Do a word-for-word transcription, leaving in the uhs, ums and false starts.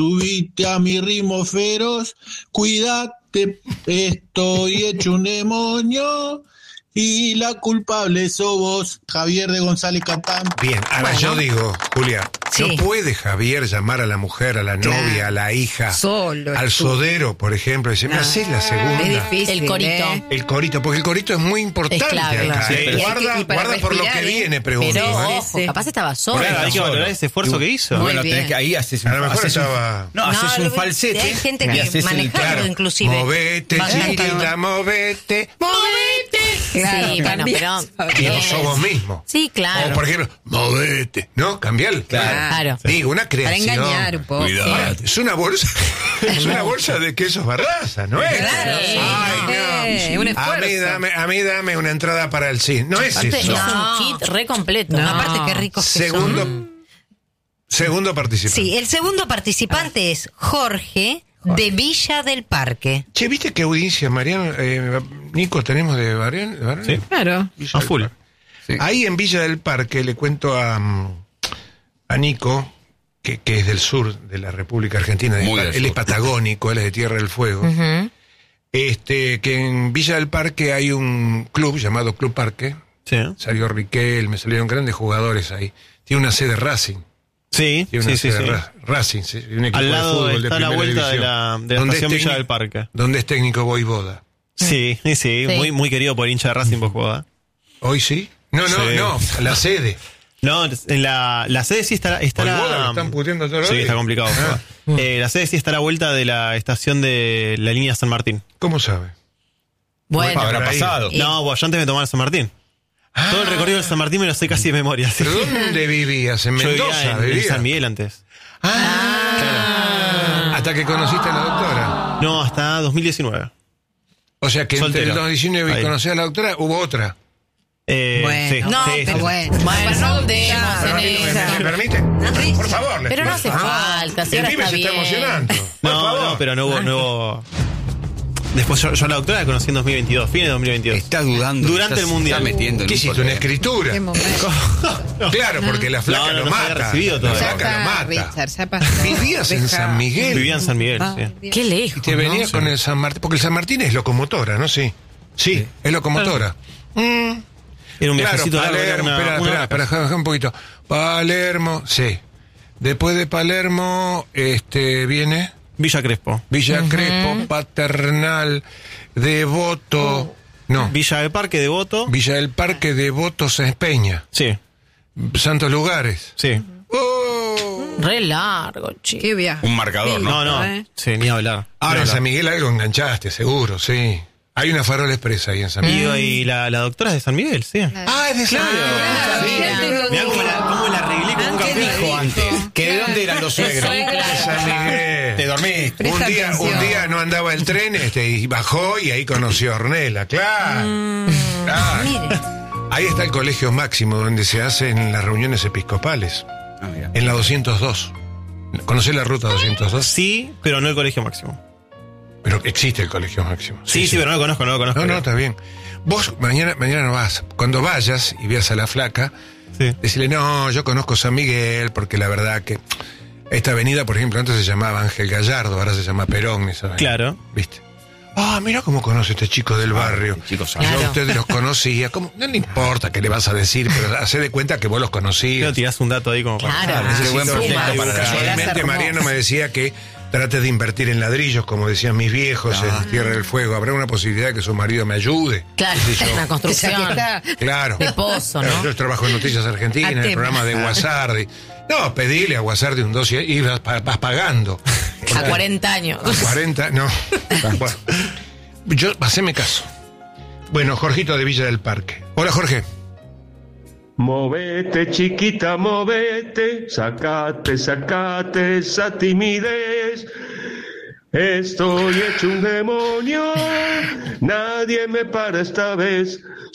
subite a mi ritmo feroz, cuídate, estoy hecho un demonio. Y la culpable sos vos, Javier de González Catán. Bien, ahora Bueno. yo digo, Julia, Sí. ¿no puede Javier llamar a la mujer, a la Claro. novia, a la hija, Solo, al tú. sodero, por ejemplo, y dice, ¿me No. hacés la segunda? Es difícil. El corito. ¿eh? El corito, porque el corito es muy importante Es clave. acá, Sí, ¿eh? pero- Guarda, Y hay que- y para guarda por lo que respirar, ¿eh? viene, pregunto. Pero, ¿eh? ojo, Sí. capaz estaba solo. Claro, hay que solo. valorar ese esfuerzo que hizo. Muy Bueno, bien. tenés que ahí haces A lo mejor haces un- estaba- No, haces lo un que- falsete. Hay gente y que haces el- maneja Claro, inclusive. movete, Va chiquita, cantando. movete, Claro, Sí, bueno, cambiás. pero- y no Bien. sos vos mismo. Sí, claro. O por ejemplo, movete, ¿no? Cambiar. Claro. Digo, una Para creación. engañar un poco. Cuidado. Es una bolsa, es una bolsa de quesos Barraza, ¿no es? Claro, Sí. Ay, no. Eh, un A esfuerzo. mí dame, a mí dame una entrada para el cine. No es Aparte, eso. es No. un kit re completo. No. ¿no? Aparte, qué ricos que Segundo, son. segundo participante. Sí, el segundo participante es Jorge, de Villa del Parque. Che, ¿viste qué audiencia, Mariano, eh, Nico, tenemos de Mariano? de Mariano? Sí. Claro. Villa A del full. Parque. Sí. Ahí en Villa del Parque le cuento a, mm, a Nico, que, que es del sur de la República Argentina. Muy él del es sur. patagónico, él es de Tierra del Fuego. Este, que en Villa del Parque hay un club llamado Club Parque. Sí. Salió Riquelme, salieron grandes jugadores ahí. Tiene una sede Racing. Sí, Tiene una sí, sí, sede sí. Ra- Racing, sí, un equipo Al de lado fútbol de está la primera vuelta de división. la, de la Donde es estación Villa técnico- del Parque. Donde es técnico Voivoda. Sí, sí, sí, Sí. Muy, muy querido por hincha de Racing Bojuda. ¿Hoy sí? No, no, Sí. no, la sede. No, en la, la sede sí estará... estará Voivoda lo están puteando todos los Sí, días. está complicado. Ah. Eh, la sede sí está a la vuelta de la estación de la línea San Martín. ¿Cómo sabe? Bueno, Habrá por ahí. pasado. No, vos, yo antes me tomaba el San Martín. Todo el recorrido del San Martín me lo sé casi de memoria. sí. ¿Pero dónde vivías? ¿En Yo vivía Mendoza? en, en vivías? San Miguel antes. Ah, hasta que conociste a la doctora. No, hasta dos mil diecinueve. O sea que entre Soltero. el dos mil diecinueve y Ahí. conocí a la doctora, hubo otra. Eh, Bueno, sí, no, sí, pero sí. bueno. Bueno, no hundemos Ya, en ¿Me, me- esa. me permite? Por favor. le Pero no pido. hace falta, si El ahora pibe está se está bien. emocionando. Por No, favor. no, pero no hubo, no hubo... Después yo, yo a la doctora la conocí en dos mil veintidós, fines de dos mil veintidós. Está dudando. Durante está- el Mundial. Está metiendo en ¿Qué un hiciste? ¿Una poder. escritura? Qué momento. Claro, porque la flaca No, no, lo no se había mata. recibido La todavía. Ya flaca lo está, mata. Richard, ya pasó. Vivías en Deja. San Miguel. Vivía en San Miguel, Ah, sí. bien. Qué lejos. Y te venía ¿no? con el San Martín. Porque el San Martín es locomotora, ¿no? Sí. Sí, es locomotora. Mm. Era un Claro, viajecito largo, era Palermo, una- espera, una- espera, espera, espera un poquito. Palermo, sí. Después de Palermo, este, viene Villa Crespo. Villa Crespo, Paternal, Devoto, no, Villa del Parque, Devoto. Villa del Parque, Devoto, Sáenz Peña, Sí, Santos Lugares. sí. ¡Oh! Re largo, chico. Qué viaje. Un marcador, ¿no? No, no. ¿eh? Sí, ni hablar. Ahora Ni en San hablar. Miguel algo enganchaste, seguro, sí. Hay una farola expresa ahí en San Y, Miguel. y la, la doctora es de San Miguel, sí. Ah, es de San Claro, Miguel. ya tengo Mirá cómo la, cómo la arreglé con un Antes capricho. dijo. Antes. ¿Que de dónde eran los suegros? De San Miguel. Te dormiste. Presta Un día, atención. un día no andaba el tren este, y bajó y ahí conoció a Ornella, claro. Claro. Mire, Ahí está el colegio máximo donde se hacen las reuniones episcopales, Ah, mira. en la doscientos dos. ¿Conocés la ruta doscientos dos? Sí, pero no el colegio máximo. Pero existe el colegio máximo. Sí, sí, pero no lo conozco, no lo conozco. No, no, está bien. Vos mañana, mañana no vas. Cuando vayas y veas a la flaca, Sí. decirle, no, yo conozco San Miguel, porque la verdad que esta avenida, por ejemplo, antes se llamaba Ángel Gallardo, ahora se llama Perón, esa avenida. Claro. ¿Viste? Ah, mira cómo conoce este chico del barrio. este chico Yo sabe. a Claro. ustedes los conocía. ¿Cómo? No le importa qué le vas a decir, pero hace de cuenta que vos los Pero conocías. tirás un dato ahí como para... Claro. Necesito- buen proyecto para la- Casualmente Era Mariano hermoso. me decía que trate de invertir en ladrillos, como decían mis viejos, Ah. en Tierra del Fuego. ¿Habrá una posibilidad de que su marido me ayude? Claro, Qué sé yo. una Ya construcción. que está. Claro. De pozo, ¿no? Yo trabajo en Noticias Argentinas, en el Atema. programa de Guasardi. No, pedile a Guasardi un dos y y vas, pa- vas pagando. A cuarenta años. A cuarenta, no. Bueno, yo, haceme caso. Bueno, Jorgito de Villa del Parque. Hola, Jorge. Movete, chiquita, movete, sacate, sacate esa timidez. Estoy hecho un demonio, nadie me para esta vez.